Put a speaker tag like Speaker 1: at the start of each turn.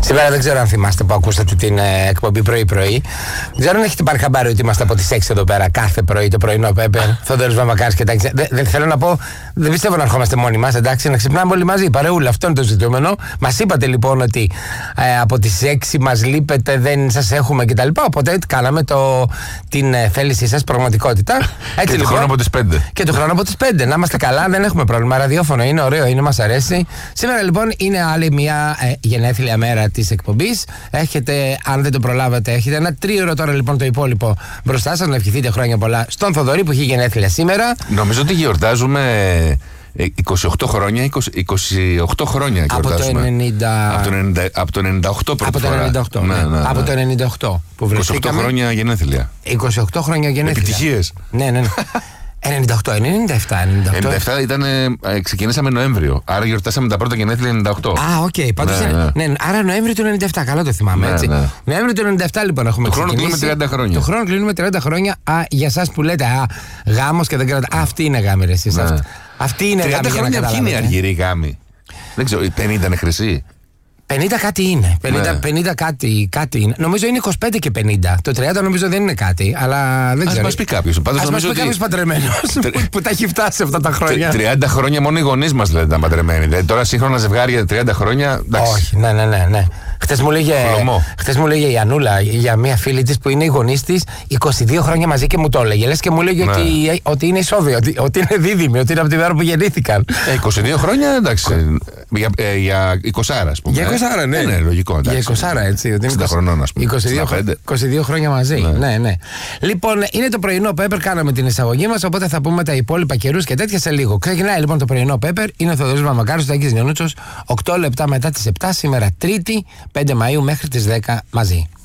Speaker 1: Σήμερα δεν ξέρω αν θυμάστε που ακούσατε την εκπομπή πρωί-πρωί. Δεν ξέρω αν έχετε πάρει χαμπάρι ότι είμαστε από τις 6 εδώ πέρα κάθε πρωί το πρωινό Πέπερ. Θοδωρής Βαμβακάρης και τα. Δεν θέλω να πω, δεν πιστεύω να ερχόμαστε μόνοι μας, εντάξει, να ξυπνάμε όλοι μαζί. Παρεούλα, αυτό είναι το ζητούμενο. Μας είπατε λοιπόν ότι από τις 6 μας λείπετε, δεν σας έχουμε κτλ. Οπότε κάναμε την θέλησή σας πραγματικότητα. Έτσι,
Speaker 2: και
Speaker 1: λοιπόν,
Speaker 2: το χρόνο από τις 5.
Speaker 1: Και το χρόνο από τις 5. Να είμαστε καλά, δεν έχουμε πρόβλημα. Ραδιόφωνο είναι ωραίο, είναι, μας αρέσει. Σήμερα λοιπόν είναι άλλη μια γενέθλια μέρα της εκπομπής. Έχετε, αν δεν το προλάβατε, έχετε ένα τρίωρο τώρα λοιπόν το υπόλοιπο μπροστά σας. Να ευχηθείτε χρόνια πολλά στον Θοδωρή που έχει γενέθλια σήμερα.
Speaker 2: Νομίζω ότι γιορτάζουμε 28 χρόνια, 28 χρόνια γιορτάζουμε. Από το 98 πρώτη φορά.
Speaker 1: Από το 98 που βρεθήκαμε.
Speaker 2: 28 χρόνια γενέθλια.
Speaker 1: 28 χρόνια γενέθλια.
Speaker 2: Επιτυχίες.
Speaker 1: Ναι. 98, 97
Speaker 2: ήταν. Ξεκινήσαμε Νοέμβριο. Άρα γιορτάσαμε τα πρώτα γενέθλια 98.
Speaker 1: Α, οκ. Πάντως. Ναι, άρα Νοέμβριο του 97. Καλά το θυμάμαι, έτσι. Ναι. Νοέμβριο του 97 λοιπόν έχουμε ξεκινήσει.
Speaker 2: Το χρόνο κλείνουμε 30 χρόνια.
Speaker 1: Το χρόνο κλείνουμε 30 χρόνια. Για εσάς που λέτε γάμος και δεν κρατάτε. Αυτή είναι γάμη, ρε εσείς. Αυτή είναι γάμη.
Speaker 2: 30 χρόνια ποιοι είναι οι αργυροί γάμοι. Δεν ξέρω, 50 είναι χρυσή.
Speaker 1: 50 κάτι είναι. 50 κάτι είναι. Νομίζω είναι 25 και 50. Το 30 νομίζω δεν είναι κάτι, αλλά δεν ξέρω.
Speaker 2: Ας μας πει κάποιος.
Speaker 1: Ας μας πει κάποιος παντρεμένος που τα έχει φτάσει αυτά τα χρόνια.
Speaker 2: 30 χρόνια μόνο οι γονείς μας λένε ήταν παντρεμένοι. Τώρα σύγχρονα ζευγάρια 30 χρόνια.
Speaker 1: Όχι, ναι. Χθες μου λέγε η Ανούλα για μια φίλη της που είναι η γονείς της 22 χρόνια μαζί και μου το έλεγε. Λες και μου λέγε ότι είναι ισόβια, ότι είναι δίδυμοι, ότι είναι από την ώρα που γεννήθηκαν.
Speaker 2: 22 χρόνια εντάξει. Για 20, ας πούμε.
Speaker 1: Για 20, ναι.
Speaker 2: Είναι λογικό.
Speaker 1: Για 20, έτσι.
Speaker 2: 60 χρονών, ας πούμε.
Speaker 1: 22 χρόνια μαζί. Ναι. Λοιπόν, είναι το πρωινό Πέπερ, κάναμε την εισαγωγή μας, οπότε θα πούμε τα υπόλοιπα καιρούς και τέτοια σε λίγο. Ξεκινάει λοιπόν το πρωινό Πέπερ, είναι ο Θοδωρής Βαμβακάρης, ο Τάκης Νιονούτσος, 8 λεπτά μετά τις 7, σήμερα Τρίτη, 5 Μαΐου μέχρι τις 10 μαζί.